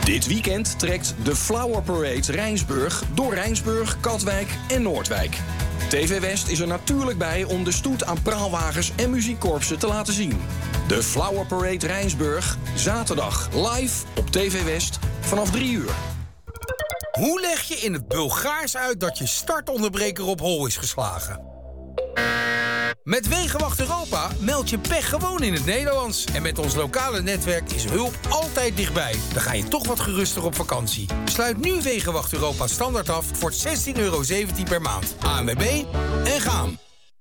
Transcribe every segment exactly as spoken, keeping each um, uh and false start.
Dit weekend trekt de Flower Parade Rijnsburg door Rijnsburg, Katwijk en Noordwijk. T V West is er natuurlijk bij om de stoet aan praalwagens en muziekkorpsen te laten zien. De Flower Parade Rijnsburg, zaterdag live op T V West vanaf drie uur. Hoe leg je in het Bulgaars uit dat je startonderbreker op hol is geslagen? Met Wegenwacht Europa meld je pech gewoon in het Nederlands. En met ons lokale netwerk is hulp altijd dichtbij. Dan ga je toch wat geruster op vakantie. Sluit nu Wegenwacht Europa standaard af voor zestien euro zeventien per maand. A N W B en gaan.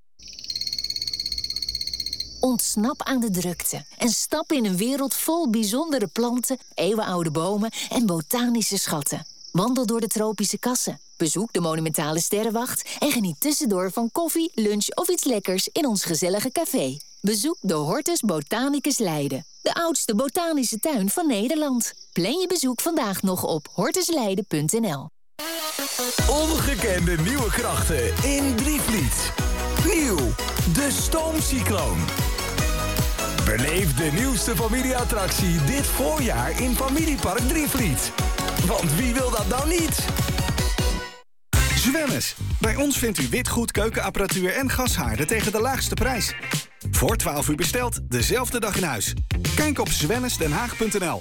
Ontsnap aan de drukte en stap in een wereld vol bijzondere planten, eeuwenoude bomen en botanische schatten. Wandel door de tropische kassen, bezoek de monumentale sterrenwacht en geniet tussendoor van koffie, lunch of iets lekkers in ons gezellige café. Bezoek de Hortus Botanicus Leiden, de oudste botanische tuin van Nederland. Plan je bezoek vandaag nog op hortusleiden punt n l. Ongekende nieuwe krachten in Drievliet. Nieuw, de Stoomcycloon. Beleef de nieuwste familieattractie dit voorjaar in Familiepark Drievliet. Want wie wil dat nou niet? Zwemmes. Bij ons vindt u witgoed, keukenapparatuur en gashaarden tegen de laagste prijs. Voor twaalf uur besteld, dezelfde dag in huis. Kijk op zwemmes-den-haag punt n l.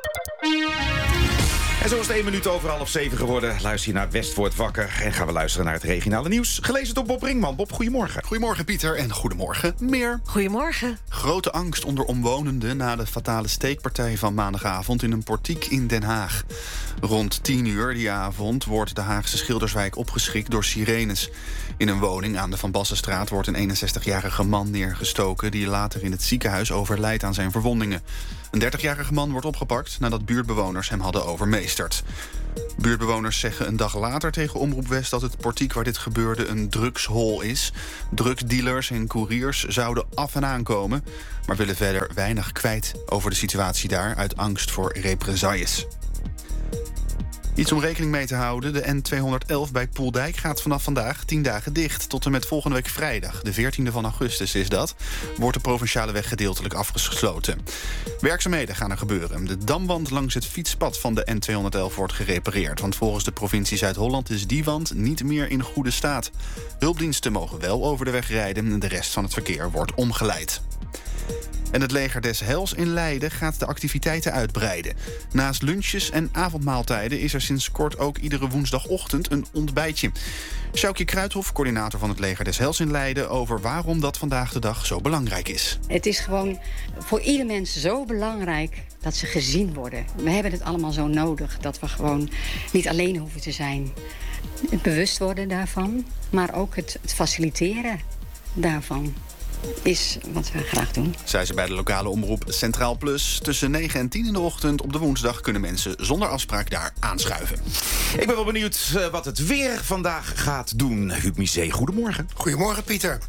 En zo is het één minuut over half zeven geworden. Luister je naar West wordt wakker en gaan we luisteren naar het regionale nieuws. Gelezen door Bob Ringman. Bob, goedemorgen. Goedemorgen Pieter en goedemorgen Meer. Goedemorgen. Grote angst onder omwonenden na de fatale steekpartij van maandagavond in een portiek in Den Haag. Rond tien uur die avond wordt de Haagse Schilderswijk opgeschrikt door sirenes. In een woning aan de Van Bassenstraat wordt een eenenzestigjarige man neergestoken die later in het ziekenhuis overlijdt aan zijn verwondingen. Een dertigjarige man wordt opgepakt nadat buurtbewoners hem hadden overmeesterd. Buurtbewoners zeggen een dag later tegen Omroep West dat het portiek waar dit gebeurde een drugshol is. Drugsdealers en couriers zouden af en aankomen, maar willen verder weinig kwijt over de situatie daar uit angst voor represailles. Iets om rekening mee te houden. De N tweehonderdelf bij Poeldijk gaat vanaf vandaag tien dagen dicht. Tot en met volgende week vrijdag, de veertiende van augustus is dat, wordt de provinciale weg gedeeltelijk afgesloten. Werkzaamheden gaan er gebeuren. De damwand langs het fietspad van de N tweehonderdelf wordt gerepareerd. Want volgens de provincie Zuid-Holland is die wand niet meer in goede staat. Hulpdiensten mogen wel over de weg rijden en de rest van het verkeer wordt omgeleid. En het leger des Heils in Leiden gaat de activiteiten uitbreiden. Naast lunches en avondmaaltijden is er sinds kort ook iedere woensdagochtend een ontbijtje. Sjoukje Kruithof, coördinator van het leger des Heils in Leiden, over waarom dat vandaag de dag zo belangrijk is. Het is gewoon voor ieder mens zo belangrijk dat ze gezien worden. We hebben het allemaal zo nodig dat we gewoon niet alleen hoeven te zijn. Het bewust worden daarvan, maar ook het, het faciliteren daarvan is wat we graag doen. Zij ze bij de lokale omroep Centraal Plus. Tussen negen en tien in de ochtend op de woensdag kunnen mensen zonder afspraak daar aanschuiven. Ik ben wel benieuwd uh, wat het weer vandaag gaat doen. Huub Misé, goedemorgen. Goedemorgen, Pieter.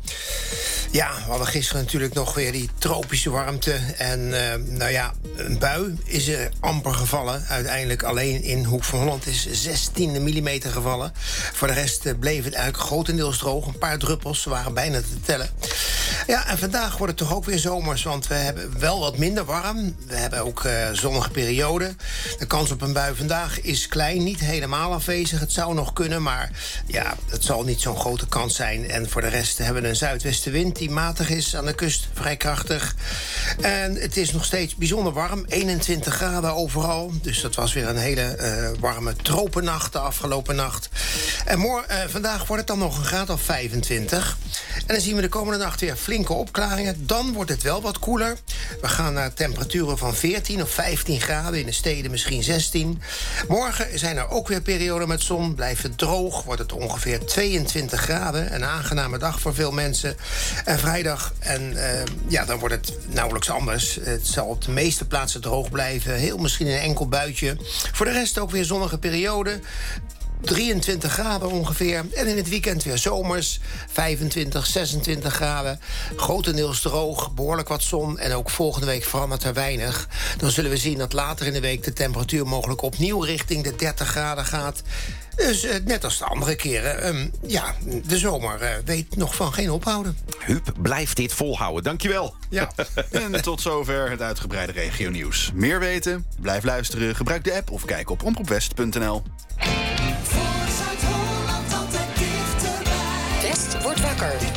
Ja, we hadden gisteren natuurlijk nog weer die tropische warmte. En uh, nou ja, een bui is er amper gevallen. Uiteindelijk alleen in Hoek van Holland is zestien millimeter gevallen. Voor de rest uh, bleef het eigenlijk grotendeels droog. Een paar druppels waren bijna te tellen. Ja, en vandaag wordt het toch ook weer zomers, want we hebben wel wat minder warm. We hebben ook uh, zonnige perioden. De kans op een bui vandaag is klein, niet helemaal afwezig. Het zou nog kunnen, maar ja, het zal niet zo'n grote kans zijn. En voor de rest hebben we een zuidwestenwind die matig is aan de kust, vrij krachtig. En het is nog steeds bijzonder warm, eenentwintig graden overal. Dus dat was weer een hele uh, warme tropennacht de afgelopen nacht. En morgen, uh, vandaag wordt het dan nog een graad of vijfentwintig. En dan zien we de komende nacht weer flinke opklaringen. Dan wordt het wel wat koeler. We gaan naar temperaturen van veertien of vijftien graden. In de steden misschien zestien. Morgen zijn er ook weer perioden met zon. Blijft het droog. Wordt het ongeveer tweeëntwintig graden. Een aangename dag voor veel mensen. En vrijdag, en uh, ja, dan wordt het nauwelijks anders. Het zal op de meeste plaatsen droog blijven. Heel misschien een enkel buitje. Voor de rest ook weer zonnige periode. drieëntwintig graden ongeveer. En in het weekend weer zomers. vijfentwintig, zesentwintig graden. Grotendeels droog, behoorlijk wat zon. En ook volgende week verandert er weinig. Dan zullen we zien dat later in de week de temperatuur mogelijk opnieuw richting de dertig graden gaat. Dus uh, net als de andere keren, um, ja, de zomer uh, weet nog van geen ophouden. Huub, blijf dit volhouden. Dankjewel. Ja. En tot zover het uitgebreide regionieuws. Meer weten? Blijf luisteren, gebruik de app of kijk op omroepwest punt n l. West wordt wakker.